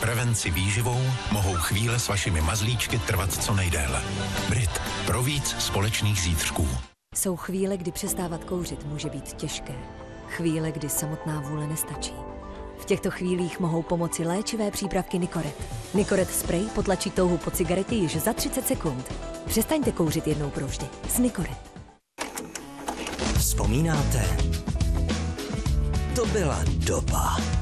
prevenci výživou mohou chvíle s vašimi mazlíčky trvat co nejdéle. Brit. Pro víc společných zítřků. Jsou chvíle, kdy přestávat kouřit může být těžké. Chvíle, kdy samotná vůle nestačí. V těchto chvílích mohou pomoci léčivé přípravky Nicoret. Nicoret spray potlačí touhu po cigaretě již za 30 sekund. Přestaňte kouřit jednou provždy s Nicoret. Vzpomínáte? To byla doba.